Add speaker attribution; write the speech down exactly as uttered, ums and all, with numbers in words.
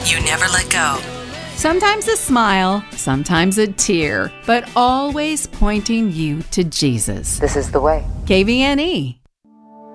Speaker 1: you never let go.
Speaker 2: Sometimes a smile, sometimes a tear, but always pointing you to Jesus.
Speaker 3: This is the way.
Speaker 2: K V N E.